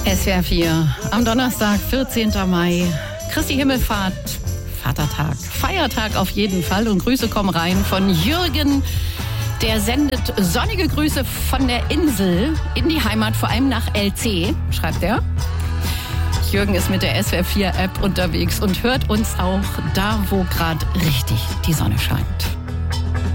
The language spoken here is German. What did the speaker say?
SWR 4 am Donnerstag, 14. Mai, Christi Himmelfahrt, Vatertag, Feiertag auf jeden Fall. Und Grüße kommen rein von Jürgen. Der sendet sonnige Grüße von der Insel in die Heimat, vor allem nach LC, schreibt er. Jürgen ist mit der SWR 4 App unterwegs und hört uns auch da, wo gerade richtig die Sonne scheint.